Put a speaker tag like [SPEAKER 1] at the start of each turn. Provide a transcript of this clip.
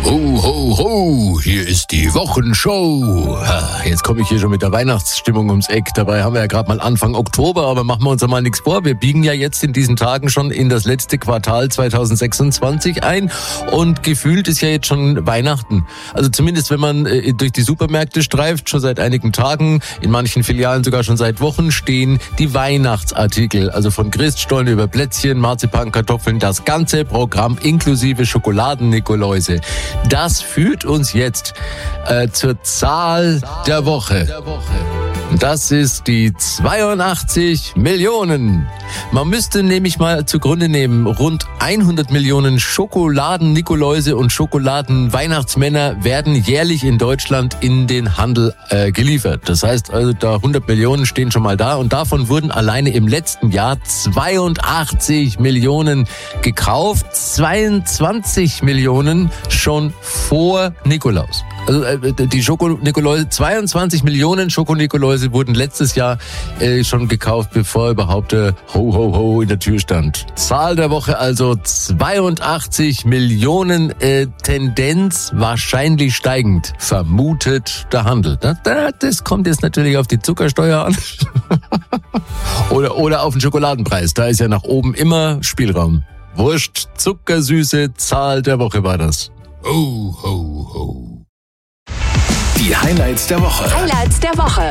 [SPEAKER 1] Ho, ho, ho, hier ist die Wochenshow. Jetzt komme ich hier schon mit der Weihnachtsstimmung ums Eck. Dabei haben wir ja gerade mal Anfang Oktober, aber machen wir uns mal nichts vor. Wir biegen ja jetzt in diesen Tagen schon in das letzte Quartal 2026 ein und gefühlt ist ja jetzt schon Weihnachten. Also zumindest wenn man durch die Supermärkte streift, schon seit einigen Tagen, in manchen Filialen sogar schon seit Wochen stehen die Weihnachtsartikel. Also von Christstollen über Plätzchen, Marzipan, Kartoffeln, das ganze Programm inklusive Schokoladen-Nikoläuse. Das führt uns jetzt zur Zahl der Woche. Das ist die 82 Millionen. Man müsste nämlich mal zugrunde nehmen, rund 100 Millionen Schokoladen-Nikoläuse und Schokoladen-Weihnachtsmänner werden jährlich in Deutschland in den Handel geliefert. Das heißt also, da 100 Millionen stehen schon mal da und davon wurden alleine im letzten Jahr 82 Millionen gekauft, 22 Millionen schon vor Nikolaus. Also die Schoko-Nikoläuse, 22 Millionen Schoko-Nikoläuse wurden letztes Jahr schon gekauft, bevor überhaupt der Ho, ho, ho in der Tür stand. Zahl der Woche also 82 Millionen, Tendenz wahrscheinlich steigend, vermutet der Handel. Das kommt jetzt natürlich auf die Zuckersteuer an oder auf den Schokoladenpreis. Da ist ja nach oben immer Spielraum. Wurscht, zuckersüße Zahl der Woche war das. Ho, ho, ho.
[SPEAKER 2] Die Highlights der Woche.